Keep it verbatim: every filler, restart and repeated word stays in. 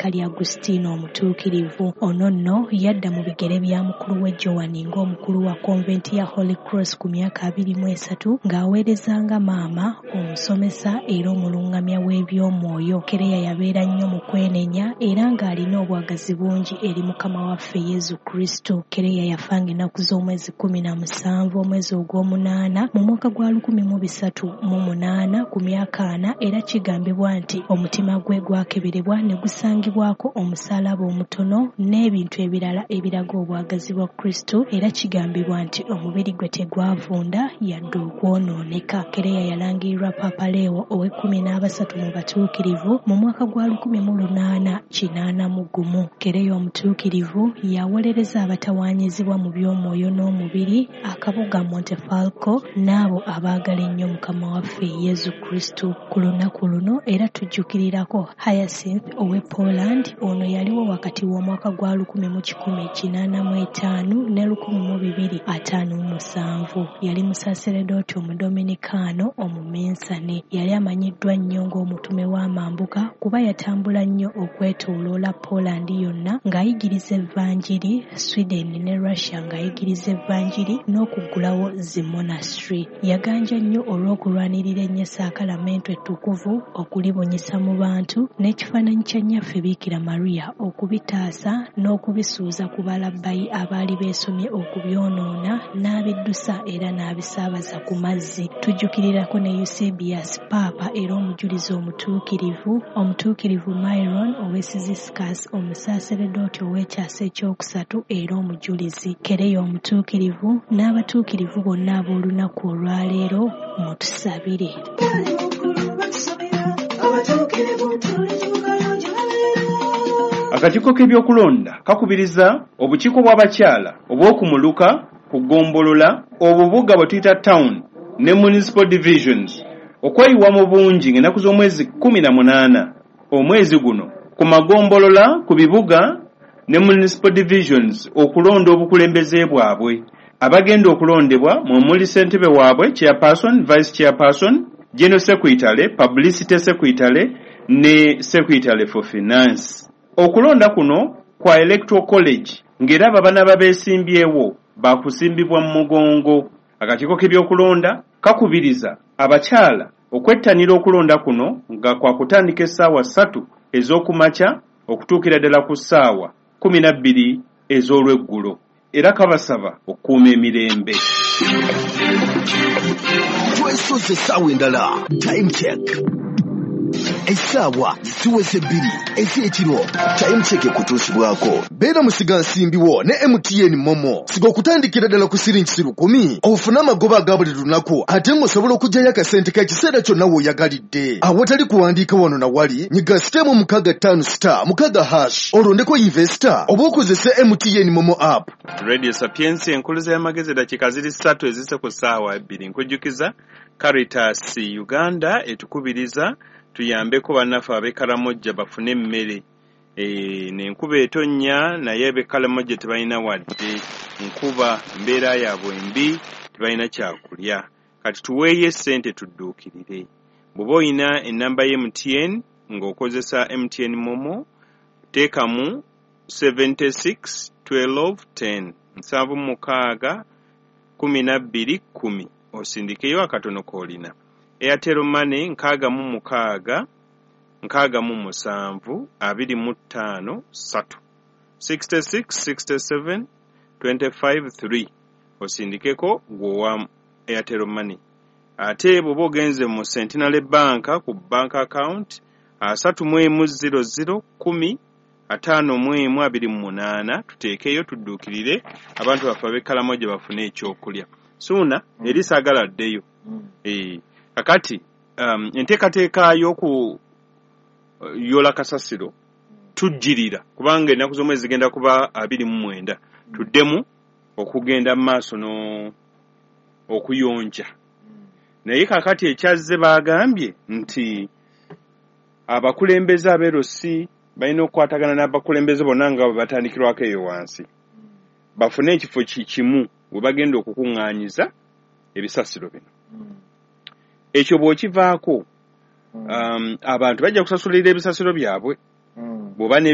Kali Agustino omutuukirivu. Ono nno yadda mu bigere bya mukulu we Joan ng'omukulu wa konventi ya Holy Cross ku myaka abiri mu esatu ng'aweerezanga maama omusomesa era omulungamya w'ebyomwoyo. Kereya yabeera nnyo mu kwenenya era ng'alina obwagazi bungi eri Mukama waffe Yezu Kristo. Kereya yafanga ennaku z'omwezi kumi na musanvu omwezi ogw'omunaana mu mwaka gwa lukumi mu bisatu mu munaana ku myaka ana, era kigambibwa nti omutima gwe gwakeberebwa ne gusangibwako omusaalaba omutono n'ebintu ebirala ebiraga obwagazi bwa Kristo, era kigambibwa nti omubiri gwe tegwavunda yadde okwonooneka. Kereya yalangirirwa Papa Leo ow'ekkumi n'abasatu mu batuukirivu mu mwaka gwa lukumi mu lunaana kinaana mu gumu. Kereya omutuukirivu yawolereza abatawaanyizibwa mu by'omwoyo n'omubiri akabuga Montefalco n'abo abaagala ennyo Mukama waffe Yezu Kristo. Ku lunaku luno era tujjukirirako Hyacinth ow'e Poland. Ono yaliwo wakati w'omwaka gwa lukumi mu kikumi kinaana mu etaano ne lukumi mu bibiri ataano mu musanvu. Yali musaaseredooti omudominikaano omumensane. Yali amanyiddwa nnyo ng'omutume w'amambuka kuba yatambula nnyo okwetooloola Poland yonna ng'ayigiriza evvanjiri, Sweden ne Russia ng'ayigiriza evvanjiri n'okuggulawo zi monastery. Yaganja nnyo olw'okulwanirira ennyesakalamento ettukuvu, okulibunyisa mu bantu n'ekifaananyi kya nnyaffe Biikira Maria okubitaasa n'okubisuuza ku balabbayi abaali beesomye okubyonoona n'abiddusa era n'abisaabaza ku mazzi. Tujjukirirako ne Eusebius Paapa era omujulizi omutuukirivu, omutuukirivu Myron ow'Esiziscus omusaaseredooti ow'ekyasa ekyokusatu era omujulizi. Kereya omutuukirivu n'abatuukirivu bonna ab'olunaku olwaleero mutusabire. Akakiiko k'ebyokulonda kakubiriza obukiiko bw'abakyala obw'okumuluka ku ggombolola obubuga bwe tuyita town ne municipal divisions okweyiwa mu bungi ng'ennaku z'omwezi kumi na munaana omwezi guno ku magombolola ku bibuga ne municipal divisions okulonda obukulembeze bwabwe. Abagenda okulondebwa mu muli ssentebe waabwe, chairperson, vice chairperson, general secretary, publicity secretary ne secretary for finance. Okulonda kuno kwa electoral college ng'era ababana babeesimbyewo bakusimbibwa mu mugongo. Akakiiko k'ebyokulonda kakubiriza abakyala okwettanira okulonda kuno nga kwa kutandika essaawa ssatu ez'okumakya okutuukira ddala ku ssaawa kumi na bbiri ez'olweggulo, era kabasaba okukuuma emirembe. Twesoze essaawa endala. Time check. Essaawa ziweze bbiri ez'ekiro. Time check ekutuusibwako. Beera musigansimbiwo ne M T N Momo. Siga okutandikira ddala ku siringi lukumi ofune amagoba aga buli lunaku ate ng'osobola okuggyayo akasente k'ekiseera kyonna w'oyagalidde. Awatali kuwandiika wano na wali nyiga sitemu mukaaga ttaano star mukaaga hash olondeko investor oba okozese M T N Momo app. Radio Sapiensi enkuluza y'amagezi dakiika ziri ssatu ezise ku ssaawa bbiri. Nkujjukiza Caritas Uganda etukubiriza tuyambeko bannaffe ab'e Karamoja bafune emmere. E, n'enkuba etonnya naye ab'e Karamoja tebalina wadde nkuba, mbeera yaabwe mbi, tebalina kyakulya. Kati tuweeyo essente tudduukirire. Bw'oba oyina ennamba y'M T N ng'okozesa M T N Momo teekamu seventy-six twelve ten nsanvu mukaaga kumi na bbiri kkumi osindikeyo akatono k'olina. Airtel Money nkaaga mu mukaaga nkaaga mu musanvu abiri mu ttaano ssatu sixty-six sixty-seven twenty-five three osindikeko gwowa Airtel Money. Ate bw'oba ogenze mu Centenary Bank ku bank account asatu mu emu zero zero kumi ataano mu emu abiri mu munaana tuteekeyo tudduukirire abantu baffe ab'e Karamoja bafune ekyokulya. Suuna eri saagala ddeyo. Eh, kakati um, enteekateeka y'oku yola kasasiro tujjirira kubanga ennaku z'omwezi zigenda kuba abiri mu mwenda tuddemu okugenda mu maaso no okuyonja. Naye kakati ekyazze baagambye nti abakulembeze ab'erosi balina okukwatagana n'abakulembeze bonna nga bwe batandikirwako eyo wansi bafune ekifo kimu we bagenda okukuŋŋaanyiza ebisasiro bino. Ekyo bw'okivaako um, abantu bajja kusasulira ebisasiro byabwe bw'oba